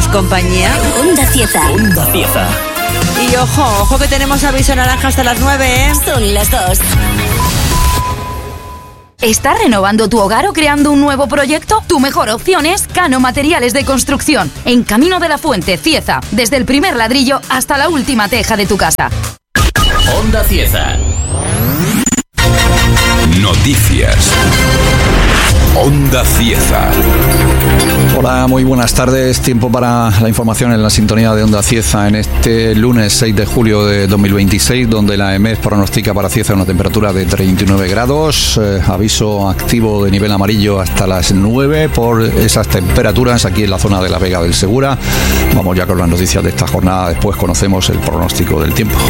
compañía. Onda Cieza. Onda Cieza. Y ojo que tenemos aviso naranja hasta las 9, ¿eh? Son las 2. ¿Estás renovando tu hogar o creando un nuevo proyecto? Tu mejor opción es Cano Materiales de Construcción, en Camino de la Fuente, Cieza, desde el primer ladrillo hasta la última teja de tu casa. Onda Cieza. Noticias. Onda Cieza. Hola, muy buenas tardes. Tiempo para la información en la sintonía de Onda Cieza en este lunes 6 de julio de 2026, donde la EMET pronostica para Cieza una temperatura de 39 grados. Aviso activo de nivel amarillo hasta las 9 por esas temperaturas aquí en la zona de la Vega del Segura. Vamos ya con las noticias de esta jornada. Después conocemos el pronóstico del tiempo.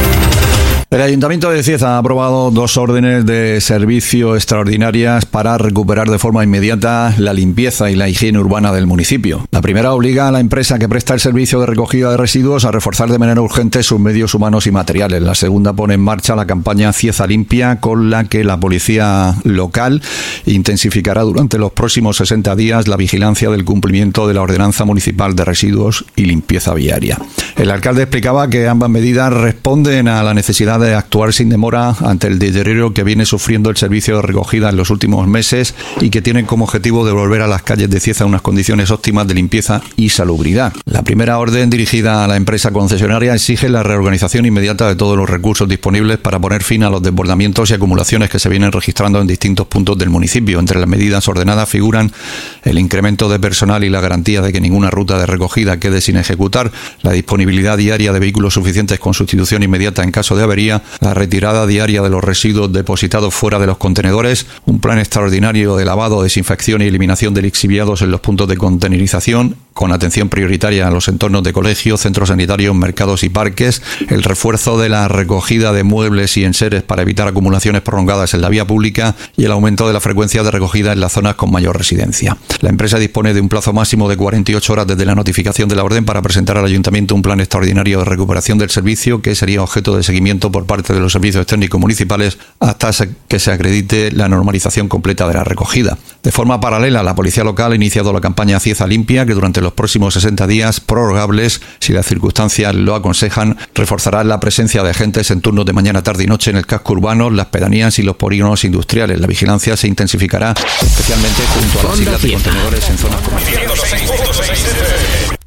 El Ayuntamiento de Cieza ha aprobado 2 órdenes de servicio extraordinarias para recuperar de forma inmediata la limpieza y la higiene urbana del municipio. La primera obliga a la empresa que presta el servicio de recogida de residuos a reforzar de manera urgente sus medios humanos y materiales. La segunda pone en marcha la campaña Cieza Limpia, con la que la policía local intensificará durante los próximos 60 días la vigilancia del cumplimiento de la Ordenanza Municipal de Residuos y Limpieza Viaria. El alcalde explicaba que ambas medidas responden a la necesidad de actuar sin demora ante el deterioro que viene sufriendo el servicio de recogida en los últimos meses y que tienen como objetivo devolver a las calles de Cieza unas condiciones óptimas de limpieza y salubridad. La primera orden, dirigida a la empresa concesionaria, exige la reorganización inmediata de todos los recursos disponibles para poner fin a los desbordamientos y acumulaciones que se vienen registrando en distintos puntos del municipio. Entre las medidas ordenadas figuran el incremento de personal y la garantía de que ninguna ruta de recogida quede sin ejecutar, la disponibilidad diaria de vehículos suficientes con sustitución inmediata en caso de avería, la retirada diaria de los residuos depositados fuera de los contenedores, un plan extraordinario de lavado, desinfección y eliminación de lixiviados en los puntos de contenerización, con atención prioritaria a los entornos de colegios, centros sanitarios, mercados y parques, el refuerzo de la recogida de muebles y enseres para evitar acumulaciones prolongadas en la vía pública y el aumento de la frecuencia de recogida en las zonas con mayor residencia. La empresa dispone de un plazo máximo de 48 horas desde la notificación de la orden para presentar al Ayuntamiento un plan extraordinario de recuperación del servicio que sería objeto de seguimiento por parte de los servicios técnicos municipales hasta que se acredite la normalización completa de la recogida. De forma paralela, la policía local ha iniciado la campaña Cieza Limpia, que durante los próximos 60 días prorrogables, si las circunstancias lo aconsejan, reforzará la presencia de agentes en turnos de mañana, tarde y noche en el casco urbano, las pedanías y los polígonos industriales. La vigilancia se intensificará especialmente junto a las islas de contenedores en zonas comerciales.